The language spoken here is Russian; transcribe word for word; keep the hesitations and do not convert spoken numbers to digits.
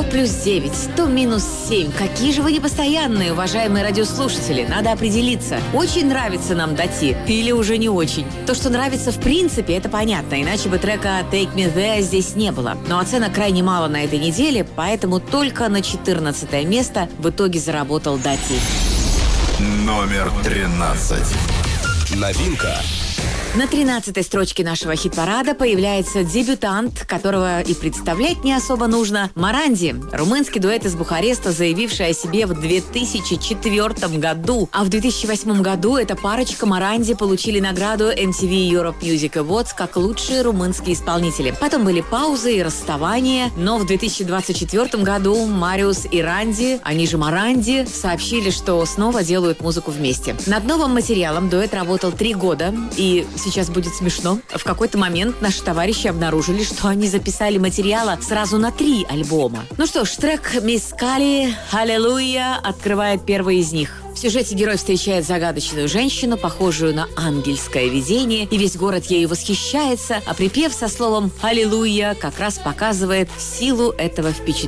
плюс девять, то минус семь. Какие же вы непостоянные, уважаемые радиослушатели. Надо определиться, очень нравится нам Дати или уже не очень. То, что нравится в принципе, это понятно, иначе бы трека Take Me There здесь не было. Но оценок крайне мало на этой неделе, поэтому только на четырнадцатое место в итоге заработал Дати. Номер тринадцать. Новинка. На тринадцатой строчке нашего хит-парада появляется дебютант, которого и представлять не особо нужно. Моранди, румынский дуэт из Бухареста, заявивший о себе в две тысячи четвёртом году. А в две тысячи восьмом году эта парочка Моранди получили награду эм ти ви Europe Music Awards как лучшие румынские исполнители. Потом были паузы и расставания, но в две тысячи двадцать четвёртом году Мариус и Ранди, они же Моранди, сообщили, что снова делают музыку вместе. Над новым материалом дуэт работал три года, и сейчас будет смешно. В какой-то момент наши товарищи обнаружили, что они записали материала сразу на три альбома. Ну что ж, трек «Мисс Кали», «Аллилуйя» открывает первый из них. В сюжете герой встречает загадочную женщину, похожую на ангельское видение, и весь город ею восхищается, а припев со словом «Аллилуйя» как раз показывает силу этого впечатления.